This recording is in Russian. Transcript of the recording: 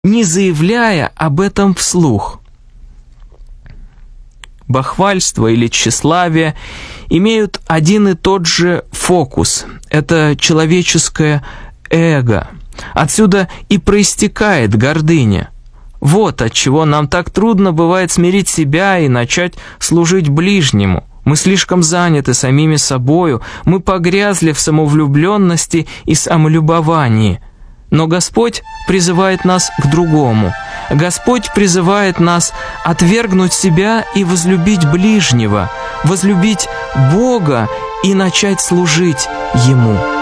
не заявляя об этом вслух. Бахвальство или тщеславие имеют один и тот же фокус. Это человеческое эго. Отсюда и проистекает гордыня. Вот отчего нам так трудно бывает смирить себя и начать служить ближнему. Мы слишком заняты самими собою, мы погрязли в самовлюбленности и самолюбовании. Но Господь призывает нас к другому. Господь призывает нас отвергнуть себя и возлюбить ближнего, возлюбить Бога и начать служить Ему.